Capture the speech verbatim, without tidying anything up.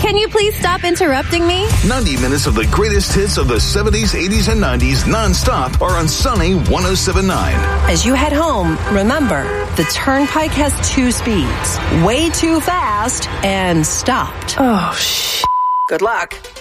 Can you please stop interrupting me? ninety minutes of the greatest hits of the seventies, eighties, and nineties non-stop are on Sunny one oh seven point nine. As you head home, remember, the Turnpike has two speeds. Way too fast and stopped. Oh, shit. Good luck.